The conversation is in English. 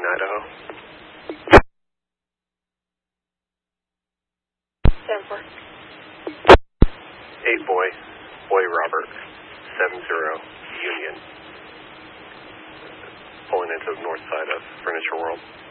Moline, Idaho. 10-4. 8 Boy Robert, 70 Union. Pulling into the north side of Furniture World.